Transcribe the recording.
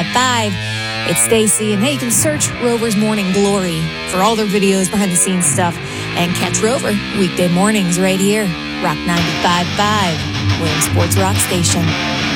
95.5. It's Stacy, and hey, you can search Rover's Morning Glory for all their videos, behind-the-scenes stuff, and catch Rover weekday mornings right here. Rock 95.5, Williams Sports Rock Station.